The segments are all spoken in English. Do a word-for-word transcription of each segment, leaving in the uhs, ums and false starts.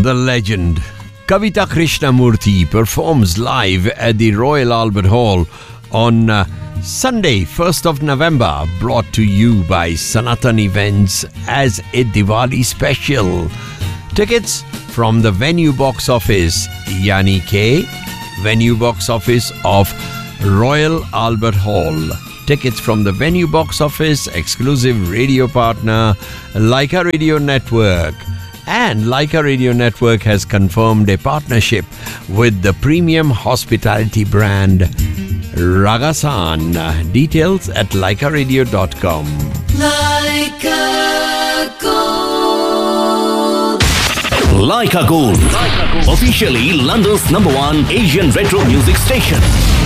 the legend Kavita Krishnamurthy performs live at the Royal Albert Hall on uh, Sunday, first of November, brought to you by Sanatan Events as a Diwali special. Tickets from the venue box office, yani K, venue box office of Royal Albert Hall. Tickets from the venue box office, exclusive radio partner, Leica Radio Network. And Leica Radio Network has confirmed a partnership with the premium hospitality brand Ragasan. Details at leica radio dot com. Leica Gold. Leica Gold. Leica Gold. Officially London's number one Asian retro music station.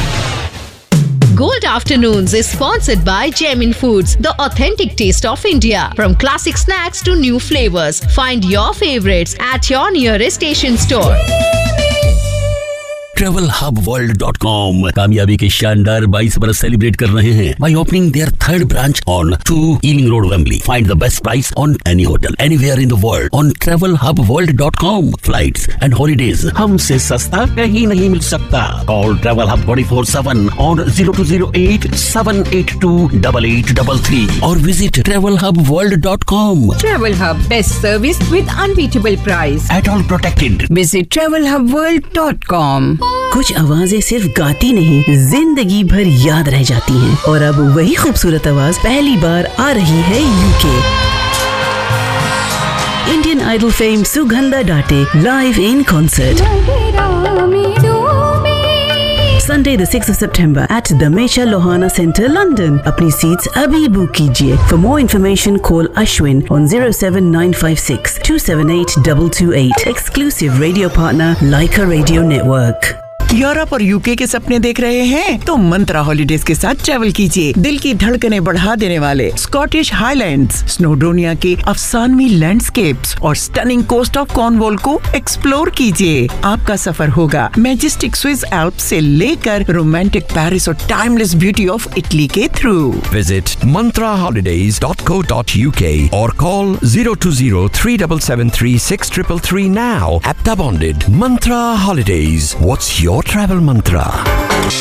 Gold Afternoons is sponsored by Jamin Foods, the authentic taste of India. From classic snacks to new flavors, find your favorites at your nearest station store. travel hub world dot com कामयाबी के शानदार बाईस बरस celebrate कर रहे हैं by opening their third branch on two Ealing Road, Wembley. Find the best price on any hotel anywhere in the world on travel hub world dot com. Flights and holidays हमसे सस्ता कहीं नहीं मिल सकता. Call Travel Hub twenty-four seven on zero two zero eight seven eight two eight eight three three or visit travel hub world dot com. Travel Hub, best service with unbeatable price. At all protected. Visit travel hub world dot com. कुछ आवाजें सिर्फ गाती नहीं, जिंदगी भर याद रह जाती हैं। और अब वही खूबसूरत आवाज पहली बार आ रही है UK. Indian idol fame Sugandha डाटे live in concert Sunday the sixth of September at the Mesha Lohana Centre, London. अपनी seats अभी बुक कीजिए. For more information, call Ashwin on zero seven nine five six two seven eight two two eight. Exclusive radio partner Leica Radio Network. Europe और UK के सपने देख रहे हैं तो मंत्रा हॉलिडेज के साथ ट्रैवल कीजिए। दिल की धड़कनें बढ़ा देने वाले स्कॉटिश हाईलैंड्स, स्नोडोनिया के अफसानवी लैंडस्केप्स और स्टनिंग कोस्ट ऑफ कॉर्नवॉल को एक्सप्लोर कीजिए। आपका सफर होगा मैजेस्टिक स्विस एल्प्स से लेकर रोमांटिक पेरिस और टाइमलेस ब्यूटी ऑफ इटली के through. Visit mantra holidays dot co dot uk or call zero two zero three seven seven three six three three now. Apta bonded. Mantra Holidays. What's your travel mantra?